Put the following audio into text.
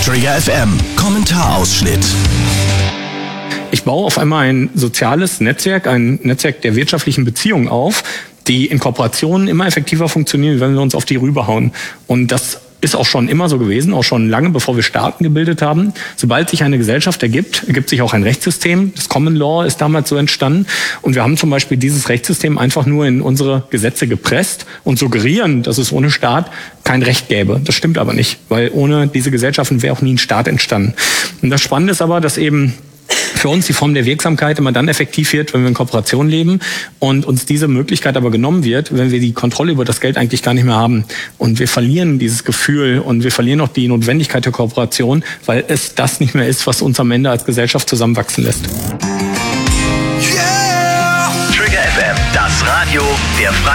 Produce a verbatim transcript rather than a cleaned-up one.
Trigger F M, Kommentarausschnitt. Ich baue auf einmal ein soziales Netzwerk, ein Netzwerk der wirtschaftlichen Beziehungen auf, die in Kooperationen immer effektiver funktionieren, wenn wir uns auf die rüberhauen. Und das ist auch schon immer so gewesen, auch schon lange bevor wir Staaten gebildet haben. Sobald sich eine Gesellschaft ergibt, ergibt sich auch ein Rechtssystem. Das Common Law ist damals so entstanden. Und wir haben zum Beispiel dieses Rechtssystem einfach nur in unsere Gesetze gepresst und suggerieren, dass es ohne Staat kein Recht gäbe. Das stimmt aber nicht, weil ohne diese Gesellschaften wäre auch nie ein Staat entstanden. Und das Spannende ist aber, dass eben für uns die Form der Wirksamkeit immer dann effektiv wird, wenn wir in Kooperation leben und uns diese Möglichkeit aber genommen wird, wenn wir die Kontrolle über das Geld eigentlich gar nicht mehr haben. Und wir verlieren dieses Gefühl und wir verlieren auch die Notwendigkeit der Kooperation, weil es das nicht mehr ist, was uns am Ende als Gesellschaft zusammenwachsen lässt. Yeah! Trigger F M, das Radio der Freien